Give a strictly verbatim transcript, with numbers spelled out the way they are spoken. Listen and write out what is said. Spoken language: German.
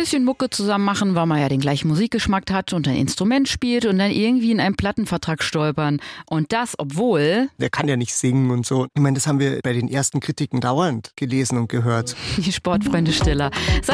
bisschen Mucke zusammen machen, weil man ja den gleichen Musikgeschmack hat und ein Instrument spielt und dann irgendwie in einen Plattenvertrag stolpern. Und das, obwohl... Der kann ja nicht singen und so. Ich meine, das haben wir bei den ersten Kritiken dauernd gelesen und gehört. Die Sportfreunde Stiller.